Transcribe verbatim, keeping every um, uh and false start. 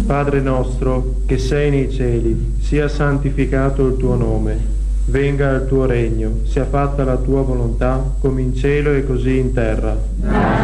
Padre nostro, che sei nei cieli, sia santificato il tuo nome. Venga il tuo regno, sia fatta la tua volontà, come in cielo e così in terra.